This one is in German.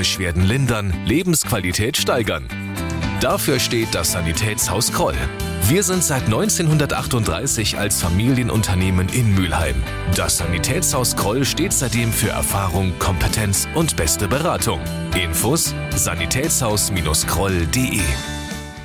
Beschwerden lindern, Lebensqualität steigern. Dafür steht das Sanitätshaus Kroll. Wir sind seit 1938 als Familienunternehmen in Mülheim. Das Sanitätshaus Kroll steht seitdem für Erfahrung, Kompetenz und beste Beratung. Infos: sanitätshaus-kroll.de